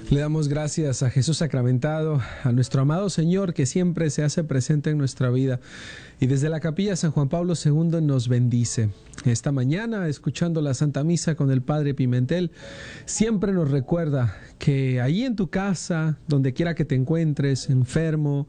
Le damos gracias a Jesús sacramentado, a nuestro amado Señor que siempre se hace presente en nuestra vida. Y desde la capilla San Juan Pablo II nos bendice. Esta mañana, escuchando la Santa Misa con el Padre Pimentel, siempre nos recuerda que ahí en tu casa, donde quiera que te encuentres, enfermo,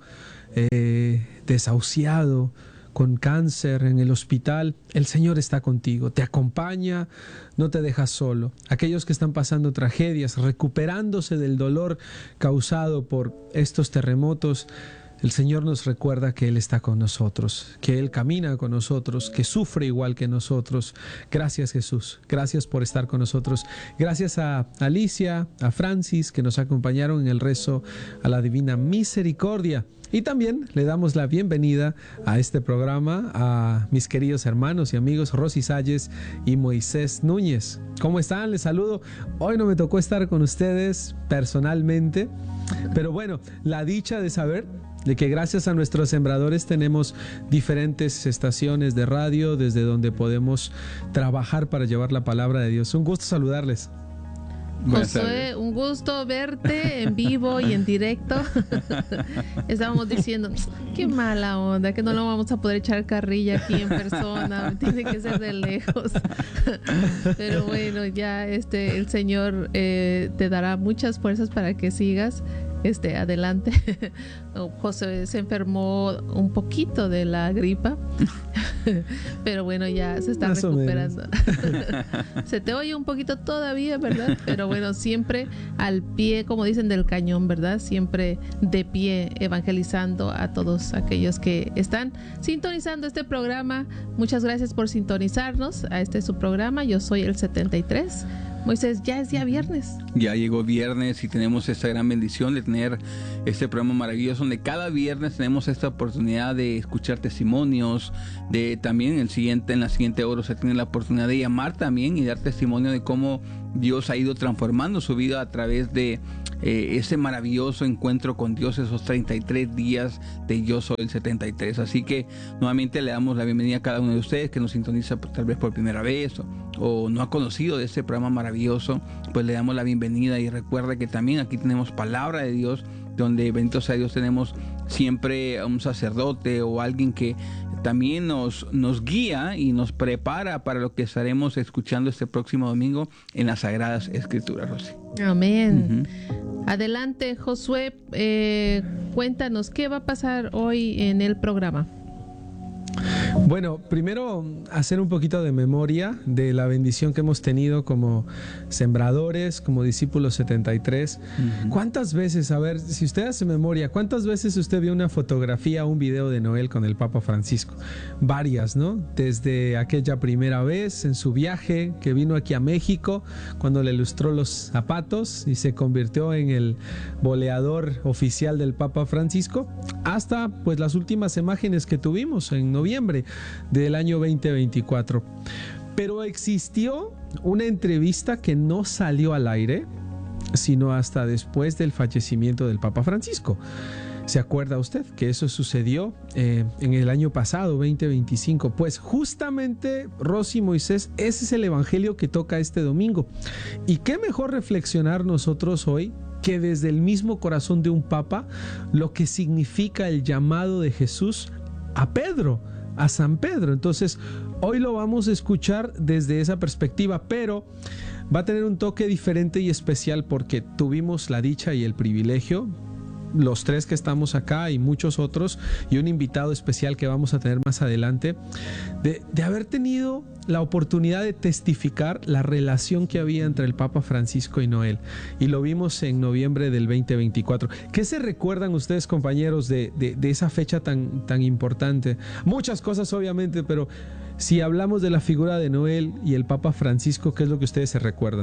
desahuciado, con cáncer, en el hospital, el Señor está contigo, te acompaña, no te deja solo. Aquellos que están pasando tragedias, recuperándose del dolor causado por estos terremotos, el Señor nos recuerda que Él está con nosotros, que Él camina con nosotros, que sufre igual que nosotros. Gracias, Jesús, gracias por estar con nosotros. Gracias a Alicia, a Francis, que nos acompañaron en el rezo a la Divina Misericordia. Y también le damos la bienvenida a este programa a mis queridos hermanos y amigos Rosy Salles y Moisés Núñez. ¿Cómo están? Les saludo. Hoy no me tocó estar con ustedes personalmente, pero bueno, la dicha de saber de que gracias a nuestros sembradores tenemos diferentes estaciones de radio desde donde podemos trabajar para llevar la palabra de Dios. Un gusto saludarles. Josué, un gusto verte en vivo y en directo. Estábamos diciendo, qué mala onda, que no lo vamos a poder echar carrilla aquí en persona, tiene que ser de lejos. Pero bueno, ya el Señor te dará muchas fuerzas para que sigas adelante. José se enfermó un poquito de la gripa, pero bueno, ya se está más recuperando. Se te oye un poquito todavía, ¿verdad? Pero bueno, siempre al pie, como dicen, del cañón, ¿verdad? Siempre de pie, evangelizando a todos aquellos que están sintonizando este programa. Muchas gracias por sintonizarnos a su programa. Yo soy el 73. Moisés, ya es día viernes. Ya llegó viernes y tenemos esta gran bendición de tener este programa maravilloso donde cada viernes tenemos esta oportunidad de escuchar testimonios, de también en la siguiente hora se tiene la oportunidad de llamar también y dar testimonio de cómo Dios ha ido transformando su vida a través de ese maravilloso encuentro con Dios, esos 33 días de Yo Soy el 73. Así que nuevamente le damos la bienvenida a cada uno de ustedes que nos sintoniza tal vez por primera vez o no ha conocido de este programa maravilloso, pues le damos la bienvenida y recuerda que también aquí tenemos palabra de Dios, donde bendito sea Dios tenemos siempre a un sacerdote o alguien que también nos guía y nos prepara para lo que estaremos escuchando este próximo domingo en las Sagradas Escrituras, Rosy. Amén. Adelante, Josué, cuéntanos, ¿qué va a pasar hoy en el programa? Bueno, primero hacer un poquito de memoria de la bendición que hemos tenido como sembradores, como discípulos 73. ¿Cuántas veces, a ver, si usted hace memoria, cuántas veces usted vio una fotografía o un video de Noel con el Papa Francisco? Varias, ¿no? Desde aquella primera vez en su viaje que vino aquí a México, cuando le lustró los zapatos y se convirtió en el boleador oficial del Papa Francisco, hasta pues las últimas imágenes que tuvimos en noviembre del año 2024. Pero existió una entrevista que no salió al aire, sino hasta después del fallecimiento del Papa Francisco. ¿Se acuerda usted que eso sucedió en el año pasado, 2025? Pues justamente, Rosy, Moisés, ese es el evangelio que toca este domingo. Y qué mejor reflexionar nosotros hoy que desde el mismo corazón de un papa, lo que significa el llamado de Jesús a Pedro, a San Pedro. Entonces, hoy lo vamos a escuchar desde esa perspectiva, pero va a tener un toque diferente y especial porque tuvimos la dicha y el privilegio, los tres que estamos acá y muchos otros, y un invitado especial que vamos a tener más adelante, de haber tenido la oportunidad de testificar la relación que había entre el Papa Francisco y Noel, y lo vimos en noviembre del 2024. ¿Qué se recuerdan ustedes, compañeros, de esa fecha tan importante? Muchas cosas, obviamente, pero si hablamos de la figura de Noel y el Papa Francisco, ¿qué es lo que ustedes se recuerdan?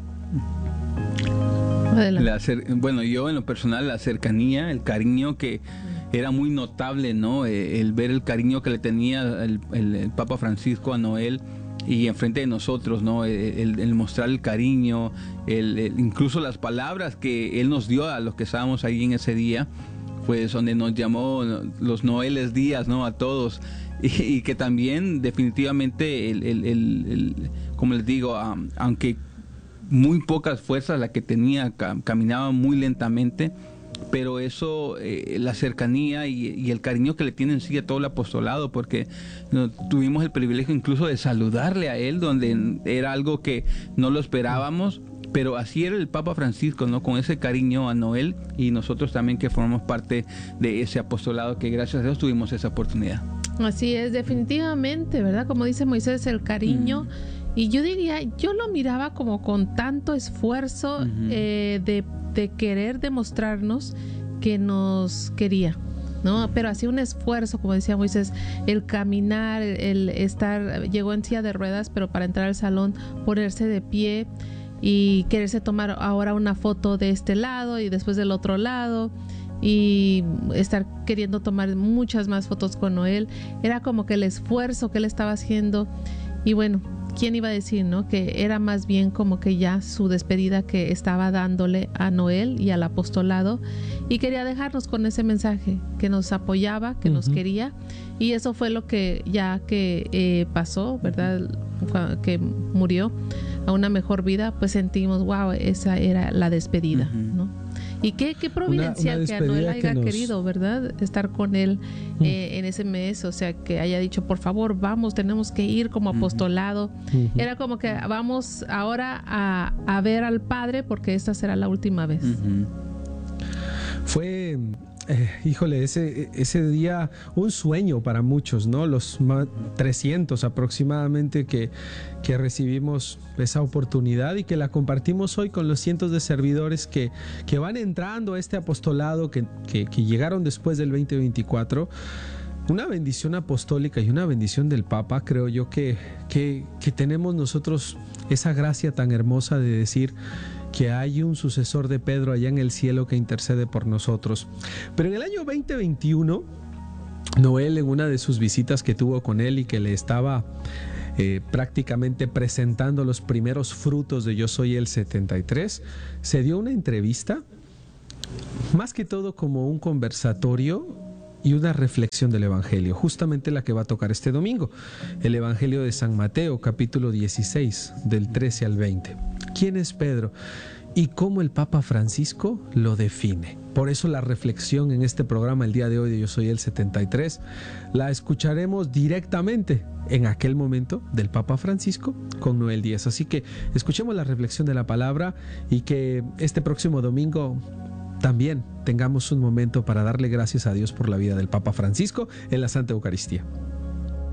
Bueno, yo en lo personal, la cercanía, el cariño que era muy notable, ¿no? El ver el cariño que le tenía el Papa Francisco a Noel y enfrente de nosotros, ¿no? El mostrar el cariño, incluso las palabras que él nos dio a los que estábamos ahí en ese día, pues donde nos llamó los Noeles días, ¿no? A todos. Y que también definitivamente como les digo, aunque muy pocas fuerzas la que tenía, caminaba muy lentamente, pero eso, la cercanía y el cariño que le tienen sí a todo el apostolado, porque tuvimos el privilegio incluso de saludarle a él, donde era algo que no lo esperábamos, pero así era el Papa Francisco, ¿no? Con ese cariño a Noel, y nosotros también que formamos parte de ese apostolado, que gracias a Dios tuvimos esa oportunidad. Así es, definitivamente, ¿verdad? Como dice Moisés, el cariño. Y yo diría, yo lo miraba como con tanto esfuerzo de querer demostrarnos que nos quería, ¿no? Pero hacía un esfuerzo, como decía Moisés, el caminar, el estar, llegó en silla de ruedas, pero para entrar al salón, ponerse de pie y quererse tomar ahora una foto de este lado y después del otro lado, y estar queriendo tomar muchas más fotos con Noel. Era como que el esfuerzo que él estaba haciendo. Y bueno, ¿quién iba a decir, no? Que era más bien como que ya su despedida que estaba dándole a Noel y al apostolado, y quería dejarnos con ese mensaje, que nos apoyaba, que nos quería, y eso fue lo que ya que pasó, ¿verdad? Que murió a una mejor vida, pues sentimos, wow, esa era la despedida, ¿no? Y qué providencial una que a Noel haya nos... querido, ¿verdad? Estar con él en ese mes, o sea, que haya dicho, por favor, vamos, tenemos que ir como apostolado. Era como que vamos ahora a ver al Padre, porque esta será la última vez. Fue, híjole, ese día un sueño para muchos, ¿no? Los 300 aproximadamente que recibimos esa oportunidad y que la compartimos hoy con los cientos de servidores que van entrando a este apostolado, que llegaron después del 2024. Una bendición apostólica y una bendición del Papa. Creo yo que tenemos nosotros esa gracia tan hermosa de decir que hay un sucesor de Pedro allá en el cielo que intercede por nosotros. Pero en el año 2021, Noel, en una de sus visitas que tuvo con él y que le estaba prácticamente presentando los primeros frutos de Yo Soy el 73, se dio una entrevista, más que todo como un conversatorio y una reflexión del Evangelio, justamente la que va a tocar este domingo, el Evangelio de San Mateo, capítulo 16, del 13 al 20. ¿Quién es Pedro? Y cómo el Papa Francisco lo define. Por eso la reflexión en este programa el día de hoy de Yo Soy el 73 la escucharemos directamente en aquel momento del Papa Francisco con Noel Díaz. Así que escuchemos la reflexión de la palabra y que este próximo domingo también tengamos un momento para darle gracias a Dios por la vida del Papa Francisco en la Santa Eucaristía.